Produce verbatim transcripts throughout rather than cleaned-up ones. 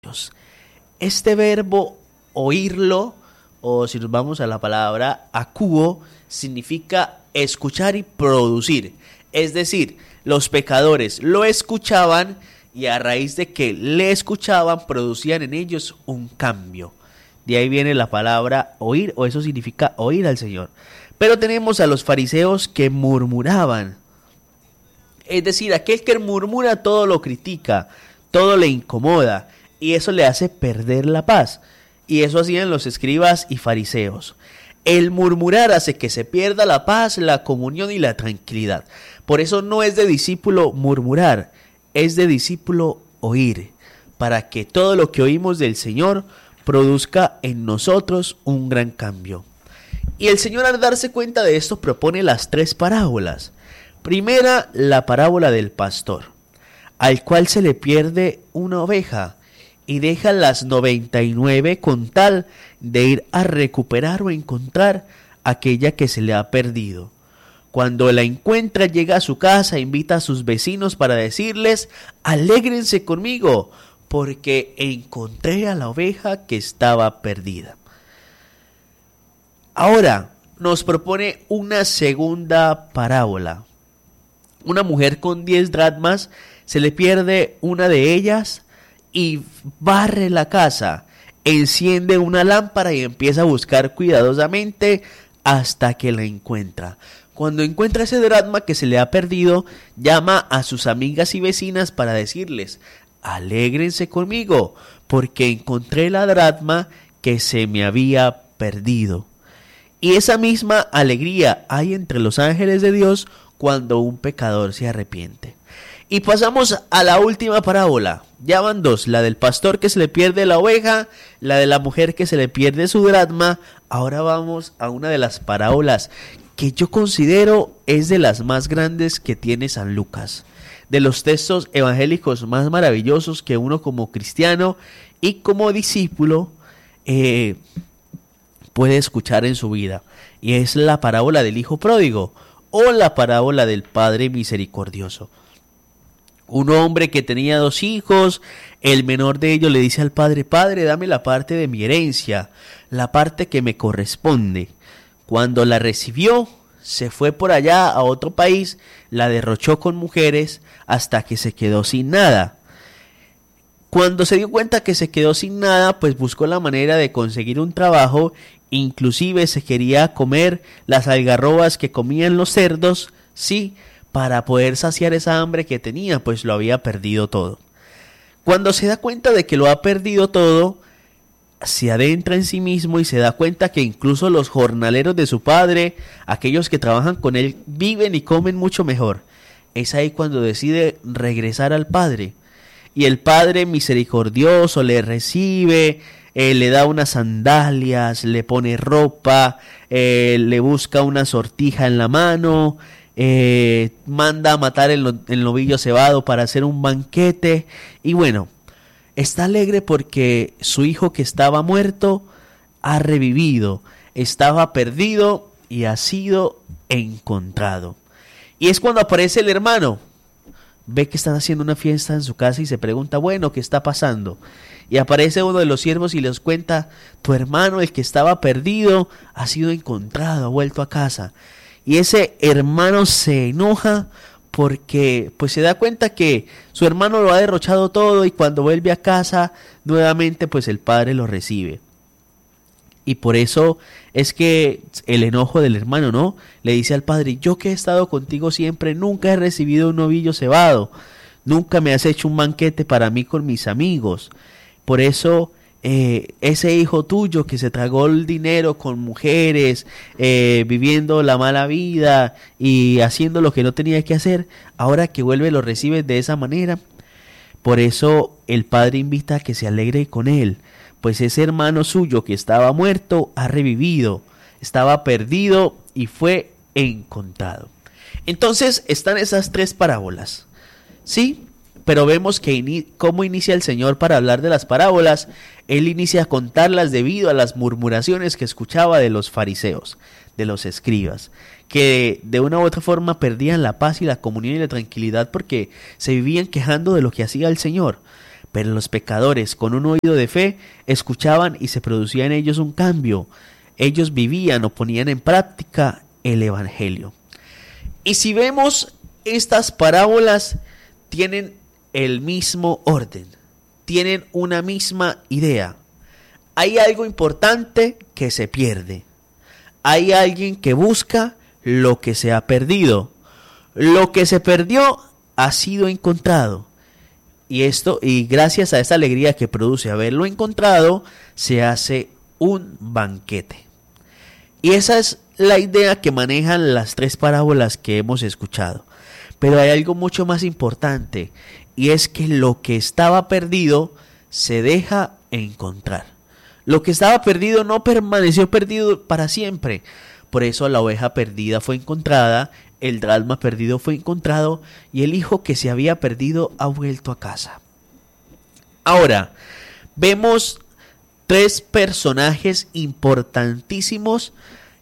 Dios. Este verbo oírlo, o si nos vamos a la palabra acuo, significa escuchar y producir. Es decir, los pecadores lo escuchaban y a raíz de que le escuchaban producían en ellos un cambio. De ahí viene la palabra oír, o eso significa oír al Señor. Pero tenemos a los fariseos que murmuraban. Es decir, aquel que murmura todo lo critica, todo le incomoda y eso le hace perder la paz. Y eso hacían los escribas y fariseos. El murmurar hace que se pierda la paz, la comunión y la tranquilidad. Por eso no es de discípulo murmurar, es de discípulo oír, para que todo lo que oímos del Señor produzca en nosotros un gran cambio. Y el Señor, al darse cuenta de esto, propone las tres parábolas. Primera, la parábola del pastor, al cual se le pierde una oveja y deja las noventa y nueve con tal de ir a recuperar o encontrar aquella que se le ha perdido. Cuando la encuentra, llega a su casa, invita a sus vecinos para decirles: alégrense conmigo, porque encontré a la oveja que estaba perdida. Ahora nos propone una segunda parábola. Una mujer con diez dracmas, se le pierde una de ellas y barre la casa, enciende una lámpara y empieza a buscar cuidadosamente hasta que la encuentra. Cuando encuentra ese dracma que se le ha perdido, llama a sus amigas y vecinas para decirles: alégrense conmigo, porque encontré la dracma que se me había perdido. Y esa misma alegría hay entre los ángeles de Dios cuando un pecador se arrepiente. Y pasamos a la última parábola. Ya van dos, la del pastor que se le pierde la oveja, la de la mujer que se le pierde su dracma. Ahora vamos a una de las parábolas que yo considero es de las más grandes que tiene San Lucas. De los textos evangélicos más maravillosos que uno como cristiano y como discípulo eh, puede escuchar en su vida. Y es la parábola del hijo pródigo o la parábola del Padre misericordioso. Un hombre que tenía dos hijos, el menor de ellos le dice al padre: padre, dame la parte de mi herencia, la parte que me corresponde. Cuando la recibió, se fue por allá a otro país, la derrochó con mujeres hasta que se quedó sin nada. Cuando se dio cuenta que se quedó sin nada, pues buscó la manera de conseguir un trabajo, inclusive se quería comer las algarrobas que comían los cerdos, sí, para poder saciar esa hambre que tenía, pues lo había perdido todo. Cuando se da cuenta de que lo ha perdido todo, se adentra en sí mismo y se da cuenta que incluso los jornaleros de su padre, aquellos que trabajan con él, viven y comen mucho mejor. Es ahí cuando decide regresar al padre. Y el padre misericordioso le recibe, eh, le da unas sandalias, le pone ropa, eh, le busca una sortija en la mano, eh, manda a matar el, el novillo cebado para hacer un banquete. Y bueno, está alegre porque su hijo que estaba muerto ha revivido, estaba perdido y ha sido encontrado. Y es cuando aparece el hermano. Ve que están haciendo una fiesta en su casa y se pregunta: bueno, ¿qué está pasando? Y aparece uno de los siervos y les cuenta: tu hermano, el que estaba perdido, ha sido encontrado, ha vuelto a casa. Y ese hermano se enoja porque pues se da cuenta que su hermano lo ha derrochado todo y cuando vuelve a casa nuevamente pues el padre lo recibe. Y por eso es que el enojo del hermano, ¿no? Le dice al padre: yo que he estado contigo siempre, nunca he recibido un novillo cebado, nunca me has hecho un banquete para mí con mis amigos. Por eso eh, ese hijo tuyo que se tragó el dinero con mujeres, eh, viviendo la mala vida y haciendo lo que no tenía que hacer, ahora que vuelve lo recibe de esa manera. Por eso el padre invita a que se alegre con él, pues ese hermano suyo que estaba muerto ha revivido, estaba perdido y fue encontrado. Entonces están esas tres parábolas, ¿sí? Pero vemos que in- cómo inicia el Señor para hablar de las parábolas. Él inicia a contarlas debido a las murmuraciones que escuchaba de los fariseos, de los escribas, que de una u otra forma perdían la paz y la comunión y la tranquilidad porque se vivían quejando de lo que hacía el Señor. Pero los pecadores, con un oído de fe, escuchaban y se producía en ellos un cambio. Ellos vivían o ponían en práctica el evangelio. Y si vemos, estas parábolas tienen el mismo orden, tienen una misma idea. Hay algo importante que se pierde. Hay alguien que busca lo que se ha perdido. Lo que se perdió ha sido encontrado. Y esto, y gracias a esa alegría que produce haberlo encontrado, se hace un banquete. Y esa es la idea que manejan las tres parábolas que hemos escuchado. Pero hay algo mucho más importante, y es que lo que estaba perdido se deja encontrar. Lo que estaba perdido no permaneció perdido para siempre. Por eso la oveja perdida fue encontrada, el dracma perdido fue encontrado, y el hijo que se había perdido ha vuelto a casa. Ahora, vemos tres personajes importantísimos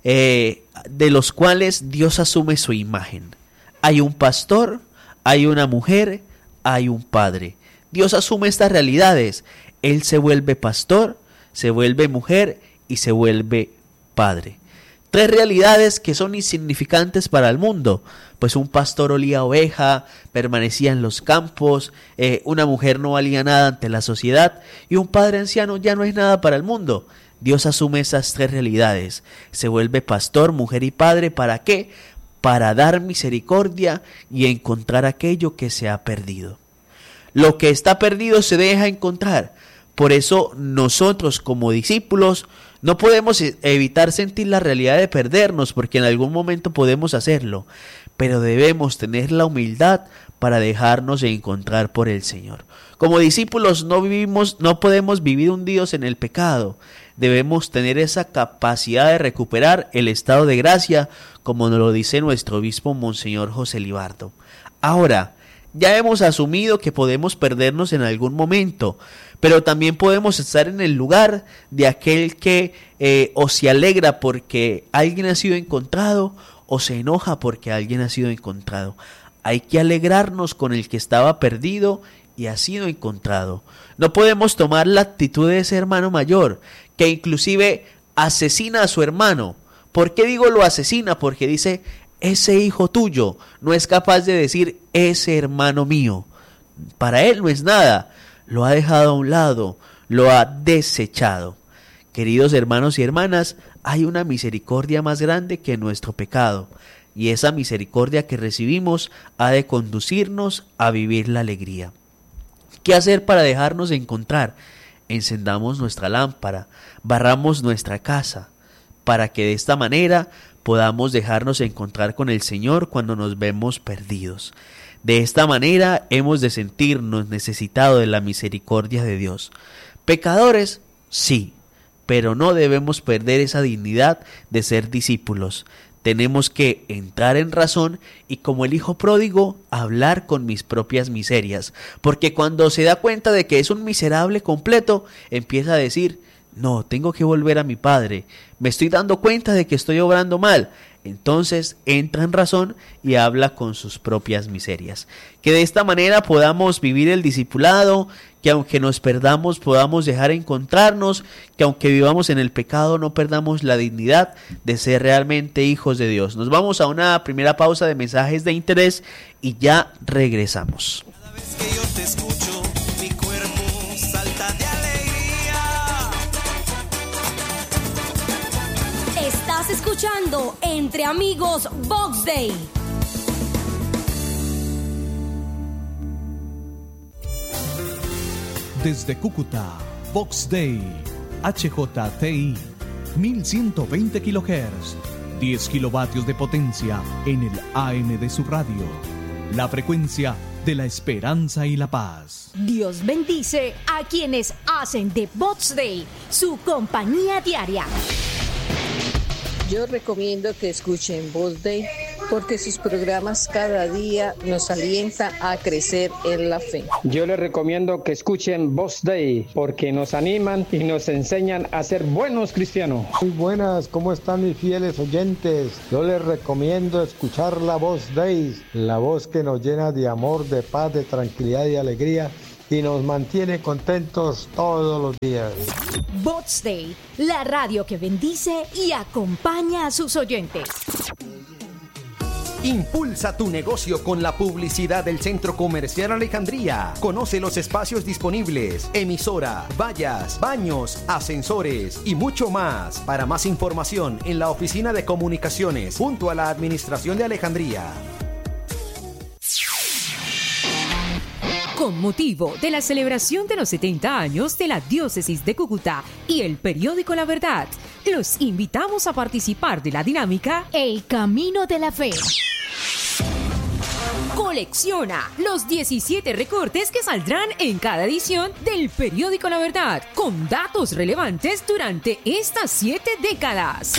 eh, de los cuales Dios asume su imagen. Hay un pastor, hay una mujer, hay un padre. Dios asume estas realidades. Él se vuelve pastor, se vuelve mujer y se vuelve padre. Tres realidades que son insignificantes para el mundo, pues un pastor olía oveja, permanecía en los campos, eh, una mujer no valía nada ante la sociedad y un padre anciano ya no es nada para el mundo. Dios asume esas tres realidades, se vuelve pastor, mujer y padre. ¿Para qué? Para dar misericordia y encontrar aquello que se ha perdido. Lo que está perdido se deja encontrar. Por eso nosotros como discípulos no podemos evitar sentir la realidad de perdernos, porque en algún momento podemos hacerlo, pero debemos tener la humildad para dejarnos encontrar por el Señor. Como discípulos no vivimos, no podemos vivir hundidos en el pecado. Debemos tener esa capacidad de recuperar el estado de gracia, como nos lo dice nuestro obispo Monseñor José Libardo. Ahora, ya hemos asumido que podemos perdernos en algún momento, pero también podemos estar en el lugar de aquel que eh, o se alegra porque alguien ha sido encontrado o se enoja porque alguien ha sido encontrado. Hay que alegrarnos con el que estaba perdido y ha sido encontrado. No podemos tomar la actitud de ese hermano mayor que inclusive asesina a su hermano. ¿Por qué digo lo asesina? Porque dice: ese hijo tuyo, no es capaz de decir ese hermano mío. Para él no es nada, lo ha dejado a un lado, lo ha desechado. Queridos hermanos y hermanas, hay una misericordia más grande que nuestro pecado, y esa misericordia que recibimos ha de conducirnos a vivir la alegría. ¿Qué hacer para dejarnos encontrar? Encendamos nuestra lámpara, barramos nuestra casa, para que de esta manera podamos dejarnos encontrar con el Señor cuando nos vemos perdidos. De esta manera hemos de sentirnos necesitados de la misericordia de Dios. Pecadores, sí, pero no debemos perder esa dignidad de ser discípulos. Tenemos que entrar en razón y, como el hijo pródigo, hablar con mis propias miserias. Porque cuando se da cuenta de que es un miserable completo, empieza a decir: no, tengo que volver a mi padre, me estoy dando cuenta de que estoy obrando mal. Entonces entra en razón y habla con sus propias miserias. Que de esta manera podamos vivir el discipulado, que aunque nos perdamos podamos dejar encontrarnos, que aunque vivamos en el pecado no perdamos la dignidad de ser realmente hijos de Dios. Nos vamos a una primera pausa de mensajes de interés y ya regresamos. Cada vez que yo te escucho, mi cuerpo salta de alegría. Estás escuchando Entre Amigos Box Day. Desde Cúcuta, Box Day, H J T I, mil ciento veinte kilohertz, diez kilovatios de potencia en el A M de su radio. La frecuencia de la esperanza y la paz. Dios bendice a quienes hacen de Box Day su compañía diaria. Yo recomiendo que escuchen Box Day porque sus programas cada día nos alientan a crecer en la fe. Yo les recomiendo que escuchen Box Day porque nos animan y nos enseñan a ser buenos cristianos. Muy buenas, ¿cómo están mis fieles oyentes? Yo les recomiendo escuchar la Box Day, la voz que nos llena de amor, de paz, de tranquilidad y alegría y nos mantiene contentos todos los días. Bots Day, la radio que bendice y acompaña a sus oyentes. Impulsa tu negocio con la publicidad del Centro Comercial Alejandría. Conoce los espacios disponibles, emisora, vallas, baños, ascensores y mucho más. Para más información en la oficina de comunicaciones junto a la Administración de Alejandría. Con motivo de la celebración de los setenta años de la Diócesis de Cúcuta y el periódico La Verdad, los invitamos a participar de la dinámica El Camino de la Fe. Colecciona los diecisiete recortes que saldrán en cada edición del periódico La Verdad, con datos relevantes durante estas siete décadas.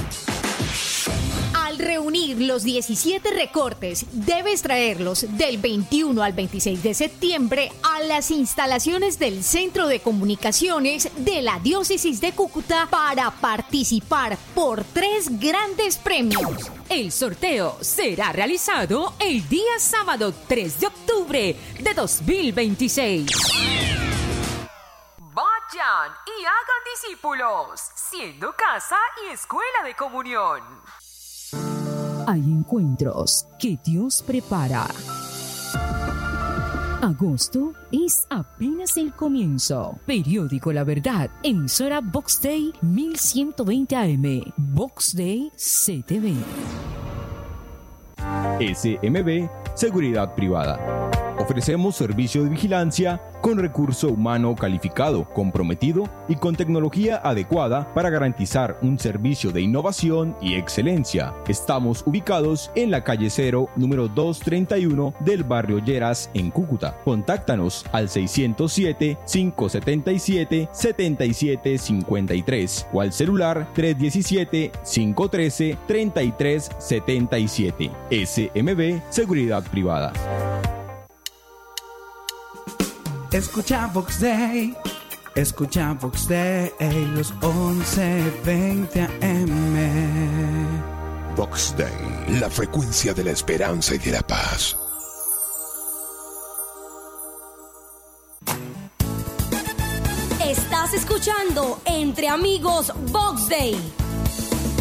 Al reunir los diecisiete recortes, debes traerlos del veintiuno al veintiséis de septiembre a las instalaciones del Centro de Comunicaciones de la Diócesis de Cúcuta para participar por tres grandes premios. El sorteo será realizado el día sábado tres de octubre de dos mil veintiséis. Vayan y hagan discípulos, siendo casa y escuela de comunión. Hay encuentros que Dios prepara. Agosto es apenas el comienzo. Periódico La Verdad, emisora Box Day mil ciento veinte A M, Box Day C T V. S M B Seguridad Privada. Ofrecemos servicio de vigilancia con recurso humano calificado, comprometido y con tecnología adecuada para garantizar un servicio de innovación y excelencia. Estamos ubicados en la calle Cero, número doscientos treinta y uno del barrio Lleras, en Cúcuta. Contáctanos al seiscientos siete, quinientos setenta y siete, setenta y siete cincuenta y tres o al celular trescientos diecisiete, quinientos trece, treinta y tres setenta y siete. S M B Seguridad Privada. Escucha Box Day, escucha Box Day, los once veinte A M. Box Day, la frecuencia de la esperanza y de la paz. Estás escuchando Entre Amigos Box Day.